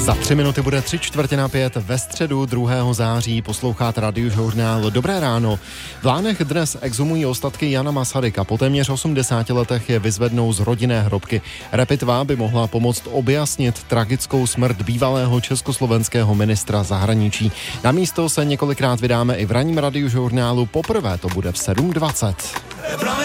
Za 3 minuty bude 3:45 ve středu 2. září. Posloucháte Radiožurnál. Dobré ráno. V Lánech dnes exhumují ostatky Jana Masaryka. Po téměř 80 letech je vyzvednou z rodinné hrobky. Repitva by mohla pomoct objasnit tragickou smrt bývalého československého ministra zahraničí. Na místo se několikrát vydáme i v ranním Radiožurnálu. Poprvé to bude v 7:20.